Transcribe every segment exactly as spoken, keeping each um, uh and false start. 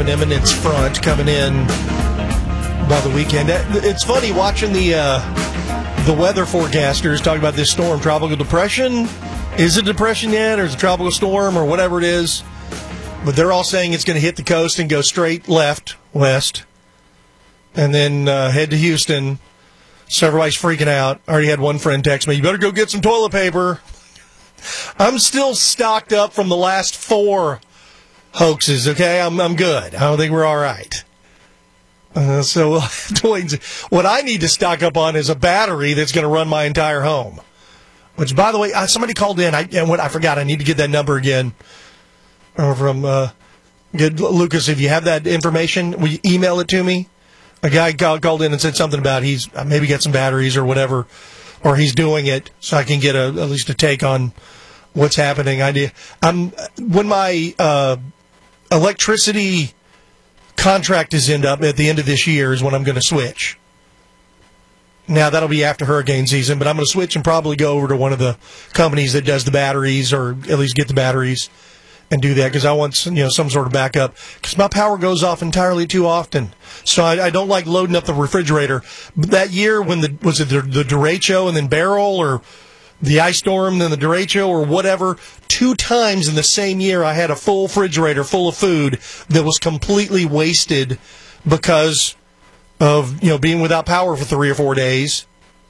an eminence front coming in by the weekend. It's funny watching the uh, the weather forecasters talk about this storm, tropical depression. Is it depression yet, or is it a tropical storm, or whatever it is? But they're all saying it's going to hit the coast and go straight left, west, and then uh, head to Houston. So everybody's freaking out. I already had one friend text me, you better go get some toilet paper. I'm still stocked up from the last four hoaxes, okay? I'm I'm good. I don't think we're all right. Uh, so what I need to stock up on is a battery that's going to run my entire home. Which, by the way, uh, somebody called in. I and what I forgot. I need to get that number again uh, from uh, good Lucas. If you have that information, will you email it to me? A guy called, called in and said something about he's uh, maybe got some batteries or whatever, or he's doing it, so I can get a, at least a take on what's happening. I do, I'm when my uh, electricity contract is end up at the end of this year is when I'm going to switch. Now that'll be after hurricane season, but I'm going to switch and probably go over to one of the companies that does the batteries, or at least get the batteries and do that, because I want some, you know, some sort of backup, because my power goes off entirely too often. So I, I don't like loading up the refrigerator. But that year when the was it the, the derecho and then Beryl, or the ice storm, then the derecho, or whatever, two times in the same year I had a full refrigerator full of food that was completely wasted because of, you know, being without power for three or four days.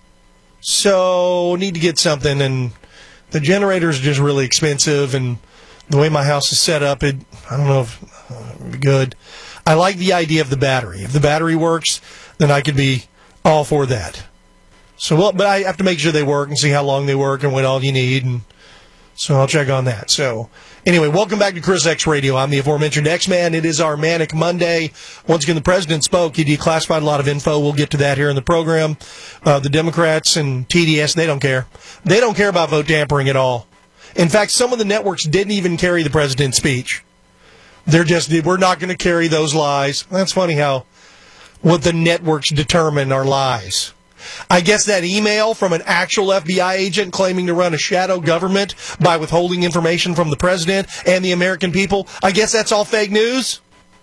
So need to get something, and the generators are just really expensive, and the way my house is set up, it I don't know if uh, it would be good. I like the idea of the battery. If the battery works, then I could be all for that. So, well, but I have to make sure they work and see how long they work and what all you need, and so I'll check on that. So, anyway, welcome back to Chris X Radio. I'm the aforementioned X-Man. It is our Manic Monday. Once again, the president spoke. He declassified a lot of info. We'll get to that here in the program. Uh, the Democrats and T D S, they don't care. They don't care about vote tampering at all. In fact, some of the networks didn't even carry the president's speech. They're just, we're not going to carry those lies. That's funny how what the networks determine are lies. I guess that email from an actual F B I agent claiming to run a shadow government by withholding information from the president and the American people, I guess that's all fake news?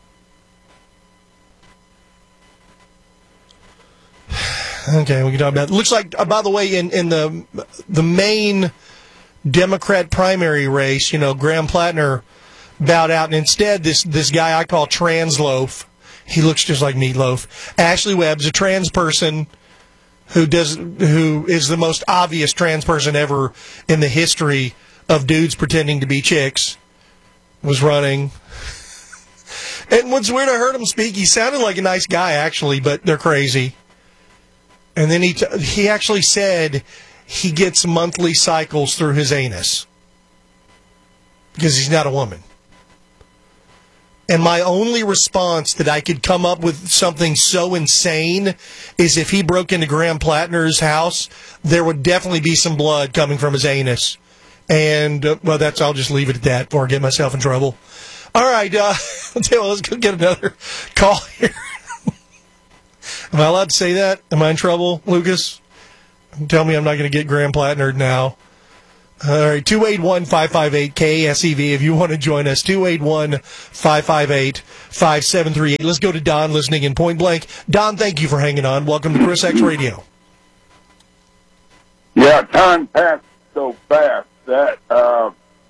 Okay, we can talk about it. Looks like, uh, by the way, in, in the the main Democrat primary race, you know, Graham Plattner bowed out, and instead this, this guy I call Transloaf, he looks just like Meatloaf. Ashley Webb's a trans person who does who is the most obvious trans person ever in the history of dudes pretending to be chicks, was running. And what's weird, I heard him speak, he sounded like a nice guy, actually, but they're crazy. And then he t- he actually said he gets monthly cycles through his anus because he's not a woman. And my only response that I could come up with something so insane is if he broke into Graham Plattner's house, there would definitely be some blood coming from his anus. And, uh, well, that's, I'll just leave it at that before I get myself in trouble. All right, uh, let's, let's go get another call here. Am I allowed to say that? Am I in trouble, Lucas? Tell me I'm not going to get Graham Plattner now. All right, two eight one, five five eight, K S E V if you want to join us, two eight one, five five eight, five seven three eight. Let's go to Don listening in Point Blank. Don, thank you for hanging on. Welcome to Chris X Radio. Yeah, time passed so fast. That uh,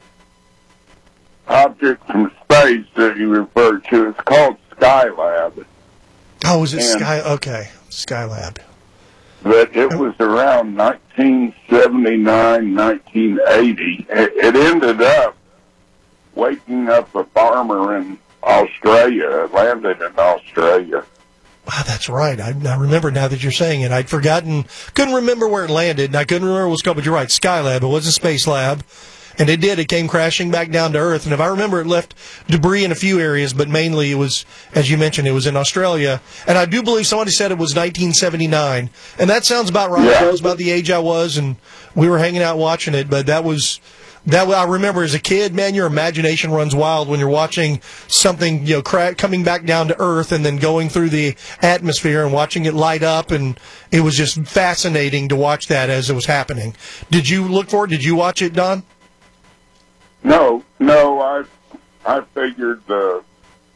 object from space that you referred to, it's called Skylab. Oh, is it and Sky? Okay, Skylab. But it was around nineteen seventy-nine, nineteen eighty. It, it ended up waking up a farmer in Australia. It landed in Australia. Wow, that's right. I, I remember now that you're saying it. I'd forgotten, couldn't remember where it landed, and I couldn't remember what it was called, but you're right, Skylab. It was a space lab, and it did. It came crashing back down to Earth, and if I remember, it left debris in a few areas, but mainly it was, as you mentioned, it was in Australia. And I do believe somebody said it was nineteen seventy-nine, and that sounds about right. Yeah. That was about the age I was, and we were hanging out watching it, but that was... That I remember as a kid, man, your imagination runs wild when you're watching something, you know, cra- coming back down to Earth and then going through the atmosphere and watching it light up, and it was just fascinating to watch that as it was happening. Did you look for it? Did you watch it, Don? No, no, I I figured the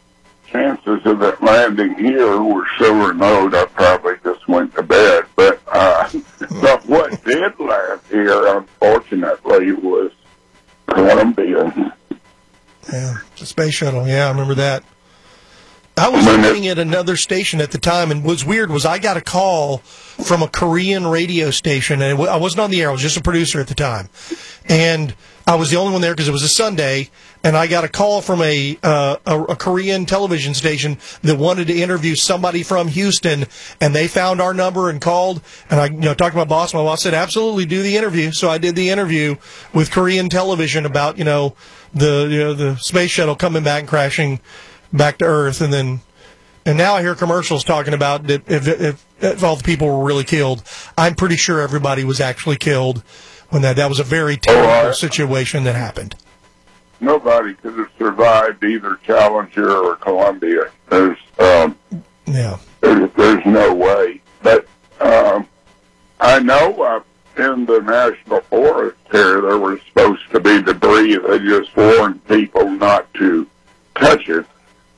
chances of it landing here were so remote, I probably just went to bed. But, uh, but what did land here, unfortunately, was Columbia. Yeah, the space shuttle. Yeah, I remember that. I was working at another station at the time, and what's weird was I got a call from a Korean radio station, and I wasn't on the air. I was just a producer at the time. And I was the only one there because it was a Sunday, and I got a call from a, uh, a a Korean television station that wanted to interview somebody from Houston, and they found our number and called, and I you know talked to my boss. My boss said, absolutely, do the interview. So I did the interview with Korean television about, you know, the you know, the space shuttle coming back and crashing back to Earth, and then and now I hear commercials talking about that if, if, if all the people were really killed. I'm pretty sure everybody was actually killed when that that was a very terrible oh, I, situation that happened. Nobody could have survived either Challenger or Columbia. There's um, yeah, there's, there's no way. But um, I know up in the national forest here there was supposed to be debris. They just warned people not to touch it.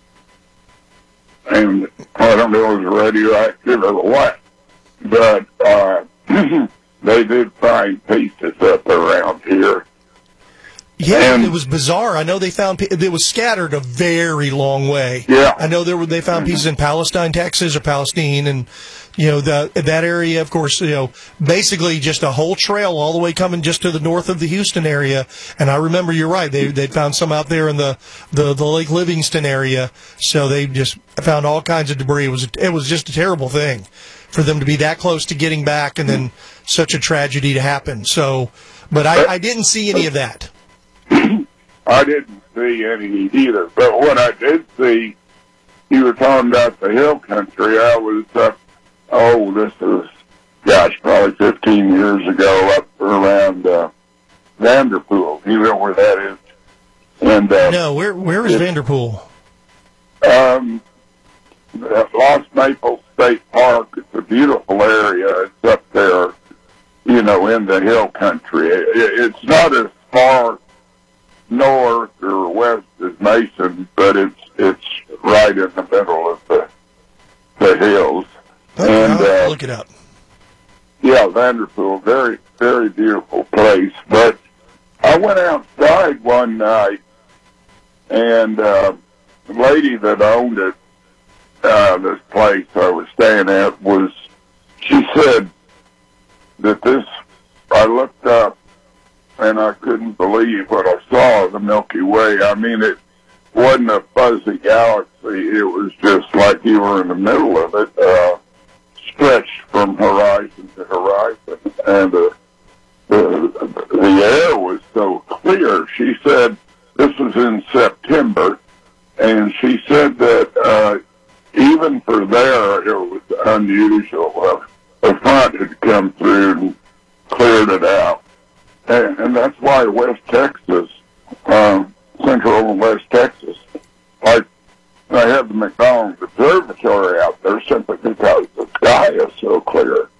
And I don't know if it was radioactive or what, but uh, they did find pieces up around here. Yeah, and, it was bizarre. I know they found it was scattered a very long way. Yeah, I know there were they found pieces in Palestine, Texas, or Palestine, and you know the that area. Of course, you know basically just a whole trail all the way coming just to the north of the Houston area. And I remember you're right. They they found some out there in the, the, the Lake Livingston area. So they just found all kinds of debris. It was it was just a terrible thing for them to be that close to getting back, and then such a tragedy to happen. So, but I, I didn't see any of that. I didn't see any either. But what I did see, you were talking about the hill country. I was up, oh, this was, gosh, probably fifteen years ago, up around uh, Vanderpool. You know where that is? And uh, no, where where is Vanderpool? Um, Lost Maple State Park. It's a beautiful area. It's up there, you know, in the hill country. It, it's not as far north or west as Mason, but it's it's right in the middle of the the hills. Okay, and I'll uh, look it up. Yeah, Vanderpool, very very beautiful place. But I went outside one night, and uh, the lady that owned it, uh, this place I was staying at, was she said that this. I looked up. And I couldn't believe what I saw of the Milky Way. I mean, it wasn't a fuzzy galaxy. It was just like you were in the middle of it, uh, stretched from horizon to horizon. And uh, the, the air was so clear. She said, this was in September, and she said that uh, even for there, it was unusual. Uh, the front had come through and cleared it out. And, and that's why West Texas, um, Central and West Texas, like they have the McDonald's Observatory out there simply because the sky is so clear.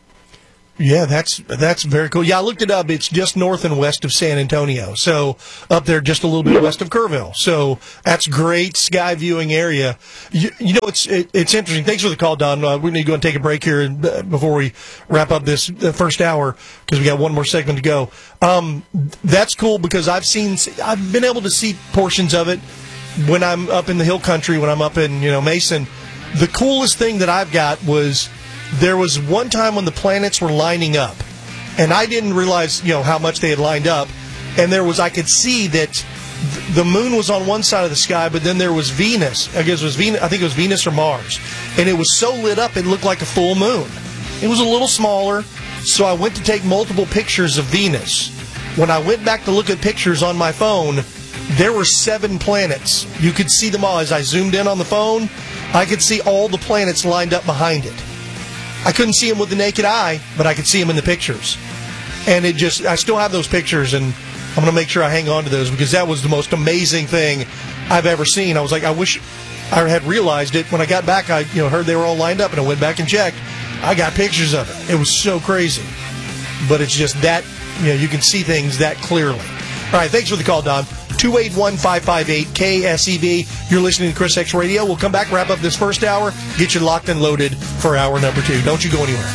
Yeah, that's that's very cool. Yeah, I looked it up. It's just north and west of San Antonio, so up there just a little bit yeah. west of Kerrville. So that's great sky viewing area. You, you know, it's it, it's interesting. Thanks for the call, Don. Uh, we need to go and take a break here before we wrap up this uh, first hour because we got one more segment to go. Um, that's cool because I've seen, I've been able to see portions of it when I'm up in the hill country, when I'm up in you know Mason. The coolest thing that I've got was. There was one time when the planets were lining up, and I didn't realize, you know, how much they had lined up. And there was, I could see that th- the moon was on one side of the sky, but then there was Venus. I guess it was Venus. I think it was Venus or Mars, and it was so lit up it looked like a full moon. It was a little smaller, so I went to take multiple pictures of Venus. When I went back to look at pictures on my phone, there were seven planets. You could see them all as I zoomed in on the phone. I could see all the planets lined up behind it. I couldn't see them with the naked eye, but I could see them in the pictures. And it just, I still have those pictures, and I'm going to make sure I hang on to those because that was the most amazing thing I've ever seen. I was like, I wish I had realized it. When I got back, I you know heard they were all lined up, and I went back and checked. I got pictures of it. It was so crazy. But it's just that, you know, you can see things that clearly. All right, thanks for the call, Don. two two eight one, five five eight, K S E V. You're listening to Chris X Radio. We'll come back, wrap up this first hour, get you locked and loaded for hour number two. Don't you go anywhere.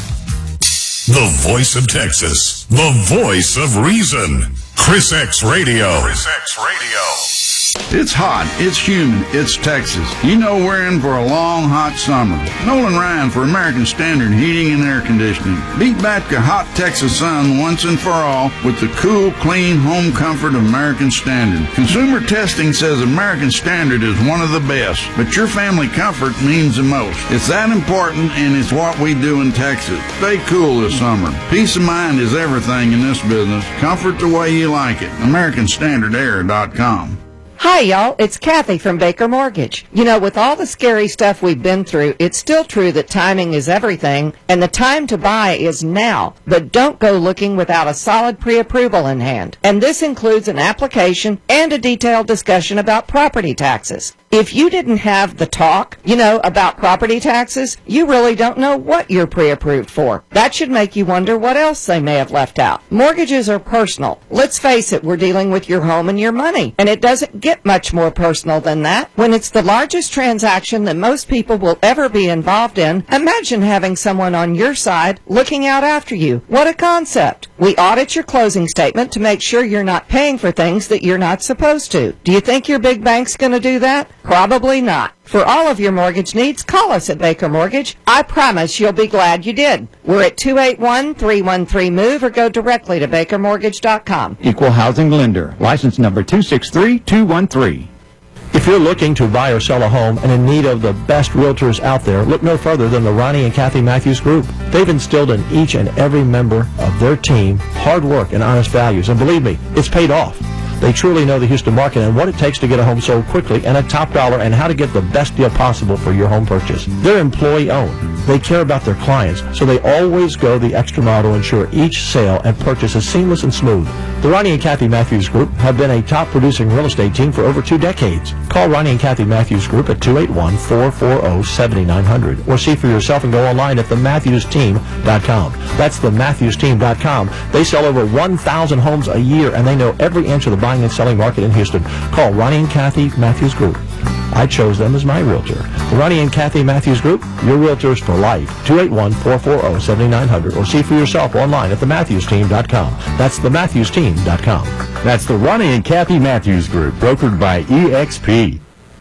The voice of Texas. The voice of reason. Chris X Radio. Chris X Radio. It's hot, it's humid, it's Texas. You know we're in for a long, hot summer. Nolan Ryan for American Standard Heating and Air Conditioning. Beat back the hot Texas sun once and for all with the cool, clean home comfort of American Standard. Consumer testing says American Standard is one of the best, but your family comfort means the most. It's that important, and it's what we do in Texas. Stay cool this summer. Peace of mind is everything in this business. Comfort the way you like it. American Standard Air dot com. Hi, y'all. It's Kathy from Baker Mortgage. You know, with all the scary stuff we've been through, it's still true that timing is everything, and the time to buy is now. But don't go looking without a solid pre-approval in hand. And this includes an application and a detailed discussion about property taxes. If you didn't have the talk, you know, about property taxes, you really don't know what you're pre-approved for. That should make you wonder what else they may have left out. Mortgages are personal. Let's face it, we're dealing with your home and your money, and it doesn't get much more personal than that. When it's the largest transaction that most people will ever be involved in, imagine having someone on your side looking out after you. What a concept. We audit your closing statement to make sure you're not paying for things that you're not supposed to. Do you think your big bank's going to do that? Probably not. For all of your mortgage needs, call us at Baker Mortgage. I promise you'll be glad you did. We're at two eight one, three one three, MOVE or go directly to baker mortgage dot com. Equal housing lender. License number two six three two one three. If you're looking to buy or sell a home and in need of the best realtors out there, look no further than the Ronnie and Kathy Matthews Group. They've instilled in each and every member of their team hard work and honest values. And believe me, it's paid off. They truly know the Houston market and what it takes to get a home sold quickly and at top dollar and how to get the best deal possible for your home purchase. They're employee-owned. They care about their clients, so they always go the extra mile to ensure each sale and purchase is seamless and smooth. The Ronnie and Kathy Matthews Group have been a top-producing real estate team for over two decades. Call Ronnie and Kathy Matthews Group at two eight one, four four zero, seven nine zero zero or see for yourself and go online at the matthews team dot com. That's the matthews team dot com. They sell over one thousand homes a year, and they know every inch of the buying and selling market in Houston. Call Ronnie and Kathy Matthews Group. I chose them as my realtor. The Ronnie and Kathy Matthews Group, your realtors for life. two eight one, four four zero, seven nine zero zero or see for yourself online at the matthews team dot com. That's the matthews team dot com. That's the Ronnie and Kathy Matthews Group, brokered by E X P.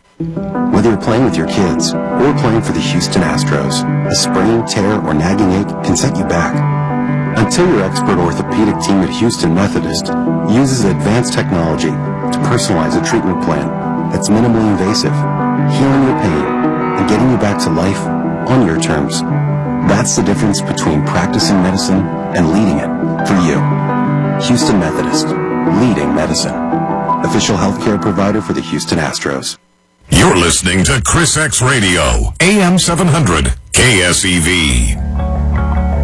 Whether you're playing with your kids or playing for the Houston Astros, a sprain, tear, or nagging ache can set you back. Until your expert orthopedic team at Houston Methodist uses advanced technology to personalize a treatment plan that's minimally invasive, healing your pain, and getting you back to life on your terms. That's the difference between practicing medicine and leading it for you. Houston Methodist, leading medicine. Official healthcare provider for the Houston Astros. You're listening to Chris X Radio, A M seven hundred, K S E V.